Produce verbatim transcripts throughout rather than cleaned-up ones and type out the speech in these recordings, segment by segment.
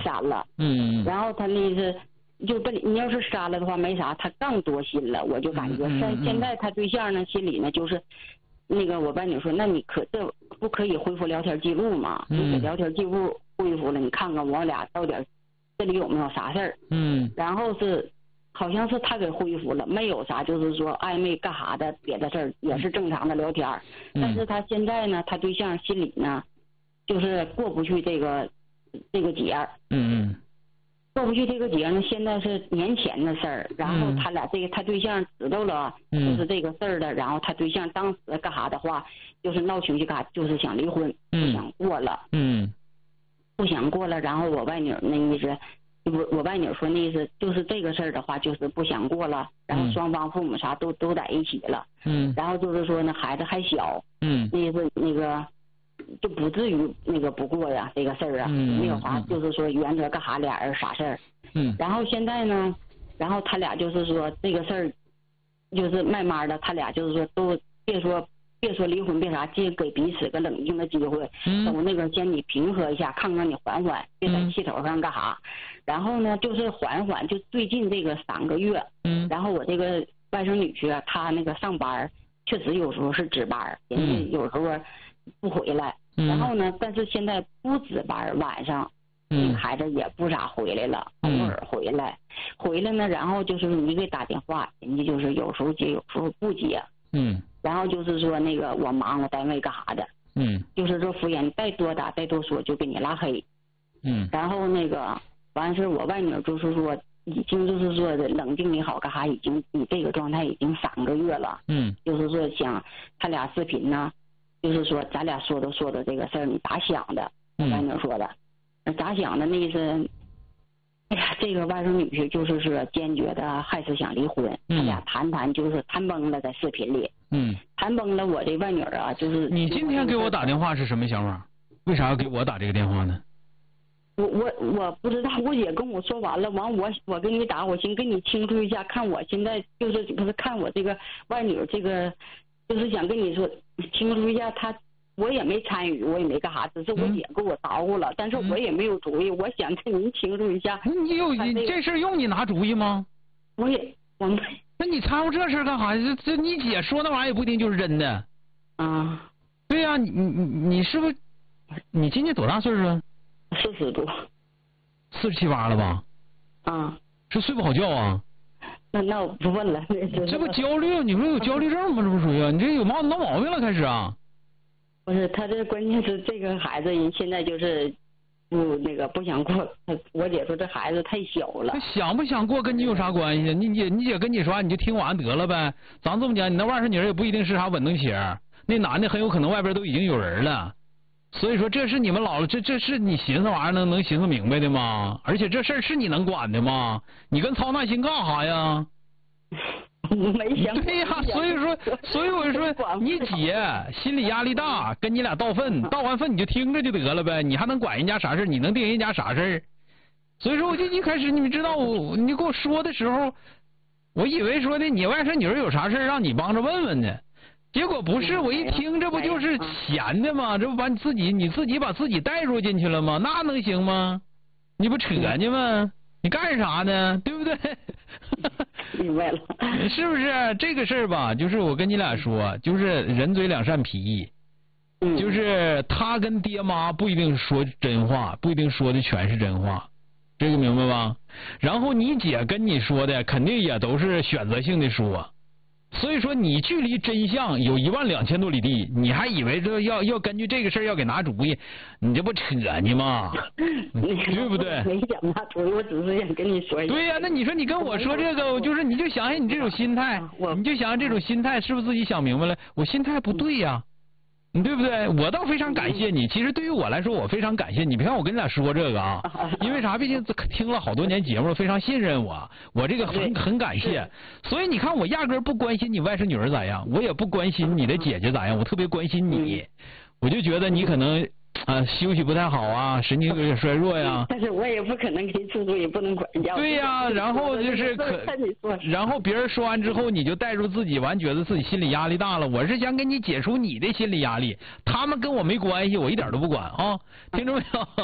删了。 嗯。 然后他那是就跟你你要是删了的话没啥，他更多心了，我就感觉现、嗯嗯、现在他对象呢心里呢就是。那个我伴侣说，那你可这不可以恢复聊天记录吗？ 嗯、 你给聊天记录恢复了，你看看我俩到底这里有没有啥事儿？ 嗯。 然后是，好像是他给恢复了，没有啥，就是说暧昧干啥的别的事儿，也是正常的聊天。 嗯、 但是他现在呢，他对象心里呢，就是过不去这个这个节儿。 嗯嗯。 过不去这个节呢，现在是年前的事儿，然后他俩这个他对象知道了，就是这个事儿的，然后他对象当时干啥的话，就是闹情绪干啥，就是想离婚，不想过了， 嗯， 不想过了，然后我外女那意思，我我外女说那意思就是这个事儿的话，就是不想过了，然后双方父母啥都都在一起了， 嗯， 然后就是说呢孩子还小， 嗯， 那意思那个。就不至于那个不过呀，这个事儿啊， 嗯、 没有啥，就是说原则干啥俩人啥事儿。 嗯。 然后现在呢，然后他俩就是说这个事儿，就是慢慢的，他俩就是说都别说别说离婚，别啥，就给彼此个冷静的机会， 嗯、 等那个先你平和一下，看看你缓缓，别在气头上干啥。嗯、然后呢，就是缓缓，就最近这个三个月， 嗯。 然后我这个外甥女婿他那个上班，确实有时候是值班，人家有时候。不回来，然后呢？但是现在不值班，晚上，嗯，孩子也不咋回来了，偶尔回来，回来呢，然后就是你给打电话，人家就是有时候接，有时候不接， 嗯， 然后就是说那个我忙了，单位干啥的， 嗯， 就是说敷衍，再多打再多说就给你拉黑， 嗯， 然后那个完事我外女就是说已经就是说的冷静也好干啥，已经你这个状态已经三个月了， 嗯， 就是说想他俩视频呢。就是说，咱俩说都说的这个事儿，你咋想的？我外女说的，那咋想的？那意思，哎呀，这个外甥女婿就是说坚决的，还是想离婚。 嗯、 他俩谈谈，就是谈崩了，在视频里。 嗯。 谈崩了，我这外女啊，就是。 你今天给我打电话是什么想法？为啥要给我打这个电话呢？ 我我我不知道，我也跟我说完了，完我我给你打，我先跟你倾诉一下，看我现在就是不是看我这个外女这个。就是想跟你说，倾诉一下他，我也没参与，我也没干啥，只是我姐给我捣鼓了，嗯、但是我也没有主意，我想跟您倾诉一下。 你有你这事用你拿主意吗？ 我也我没。 那你掺和这事干啥？这这你姐说那玩意儿也不一定就是真的。 啊。 对呀、啊，你你你是不是？你今年多大岁数啊？ 四十多。 四十七八了吧？ 啊。 是睡不好觉啊？ 那那我不问了， 这不焦虑？你说有焦虑症吗？这不属于你这有毛闹毛病了，开始啊？ 不是，他这关键是这个孩子人现在就是不那个不想过。我姐说这孩子太小了。 他想不想过跟你有啥关系？你姐你姐跟你说，你就听完得了呗。咱这么讲，你那外甥女也不一定是啥稳当型，那男的很有可能外边都已经有人了。所以说这是你们老了，这这是你寻思玩意儿能能寻思明白的吗？而且这事儿是你能管的吗？你跟操那心干啥呀？ 没想。 对呀、啊，所以说，所以我就说，你姐心理压力大，跟你俩道愤，道完愤你就听着就得了呗，你还能管人家啥事？你能定人家啥事儿？所以说，我就一开始你们知道我，你跟我说的时候，我以为说的你外甥女儿有啥事让你帮着问问呢。结果不是，我一听这不就是闲的吗？这不把你自己你自己把自己带入进去了吗？那能行吗？你不扯呢吗？你干啥呢？对不对？ 明白了， 是不是这个事儿吧？就是我跟你俩说，就是人嘴两扇皮， 嗯、 就是他跟爹妈不一定说真话，不一定说的全是真话，这个明白吧？然后你姐跟你说的肯定也都是选择性的说。所以说你距离真相有一万两千多里地，你还以为这要要根据这个事儿要给拿主意，你这不扯呢吗？对不对？ 没想拿主意，我只是想跟你说一下。 对呀、啊，那你说你跟我说这个，就是你就想想你这种心态，你就想想这种心态是不是自己想明白了？我心态不对呀、啊。你对不对？我倒非常感谢你。其实对于我来说，我非常感谢你。别看我跟你俩说这个啊，因为啥？毕竟听了好多年节目，非常信任我，我这个很很感谢。所以你看，我压根不关心你外甥女儿咋样，我也不关心你的姐姐咋样，我特别关心你。我就觉得你可能啊休息不太好啊，神经有点衰弱呀。 但是我也不可能给你出主也不能管教。 对呀、啊，然后就是可，然后别人说完之后，你就带入自己，完觉得自己心理压力大了。我是想给你解除你的心理压力，他们跟我没关系，我一点都不管啊，听着没有？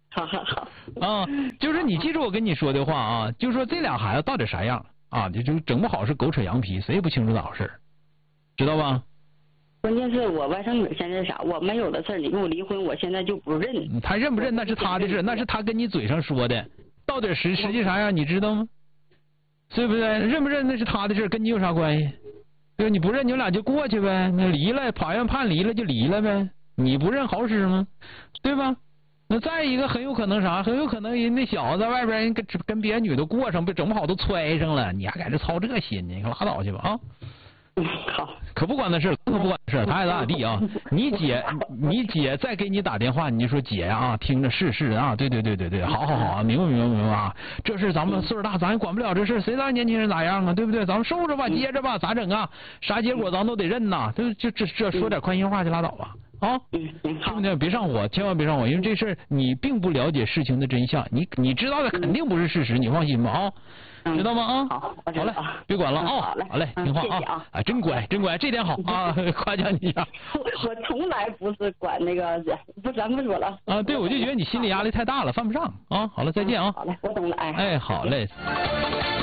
好好好。 啊，就是你记住我跟你说的话啊，就说这俩孩子到底啥样啊？就就整不好是狗扯羊皮，谁也不清楚咋回事，知道吧？ 关键是我外甥女现在啥，我没有的事儿，你跟我离婚，我现在就不认。 他认不认那是他的事，那是他跟你嘴上说的，到底实实际啥样你知道吗？对不对？认不认那是他的事，跟你有啥关系？对，你不认你们俩就过去呗，那离了，法院判离了就离了呗，你不认好使吗？对吧？那再一个很有可能啥？很有可能人那小子在外边跟跟别的女的过上，被整不好都揣上了，你还在这操这心呢？你可拉倒去吧啊！ 好， 可不管那事，可不管那事，他爱咋咋地啊！你姐，你姐再给你打电话，你就说姐呀啊，听着是是啊，对对对对对，好好好啊，明白明白明白啊！这事咱们岁数大，咱也管不了这事，谁知道年轻人咋样啊？对不对？咱们受着吧，接着吧，咋整啊？啥结果咱都得认呐，就就这这说点宽心话就拉倒吧啊！听不听？别上火，千万别上火，因为这事你并不了解事情的真相，你你知道的肯定不是事实，你放心吧啊！知道吗？啊， 好， 好嘞，别管了啊，好嘞，听话啊，啊，真乖，真乖，这点好啊，夸奖你一下。 我从来不是管那个，不，咱不说了。 啊，对，我就觉得你心理压力太大了，犯不上啊。好了，再见啊。 好嘞，我懂了，哎。 哎，好嘞。